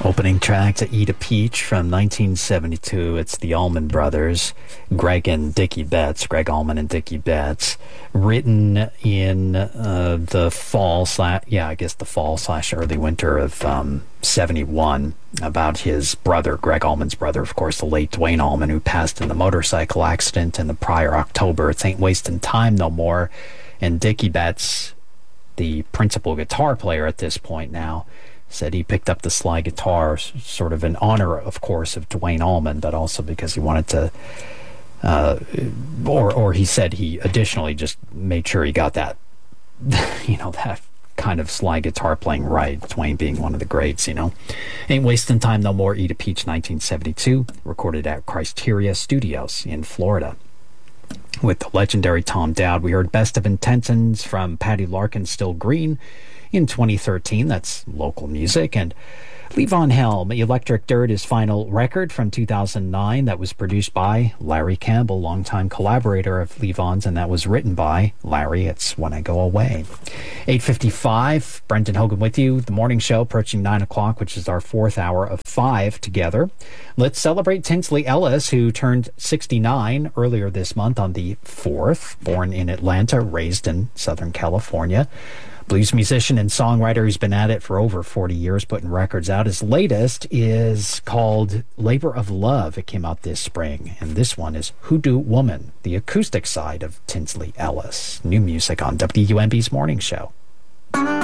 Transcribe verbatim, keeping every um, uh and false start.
Opening track to Eat a Peach from nineteen seventy-two. It's the Allman Brothers, Greg and Dickie Betts, Greg Allman and Dickie Betts, written in uh, the fall slash, yeah, I guess the fall slash early winter of um, seventy-one, about his brother, Greg Allman's brother, of course, the late Duane Allman, who passed in the motorcycle accident in the prior October. It ain't wasting time no more. And Dickie Betts, the principal guitar player at this point now, said he picked up the slide guitar sort of in honor, of course, of Duane Allman, but also because he wanted to, uh, or or he said he additionally just made sure he got that, you know, that kind of slide guitar playing right, Duane being one of the greats, you know. Ain't Wasting Time No More, Eat a Peach, nineteen seventy-two, recorded at Criteria Studios in Florida. With the legendary Tom Dowd, we heard Best of Intentions from Patty Larkin's Still Green in twenty thirteen. That's local music. And Levon Helm, Electric Dirt, his final record from two thousand nine, that was produced by Larry Campbell, longtime collaborator of Levon's, and that was written by Larry. It's When I Go Away. eight fifty-five, Brendan Hogan with you. The morning show approaching nine o'clock, which is our fourth hour of five together. Let's celebrate Tinsley Ellis, who turned sixty-nine earlier this month on the fourth. Born in Atlanta, raised in Southern California. Blues musician and songwriter who's been at it for over forty years, putting records out. His latest is called Labor of Love. It came out this spring. And this one is Hoodoo Woman, the acoustic side of Tinsley Ellis. New music on W U M B's Morning Show.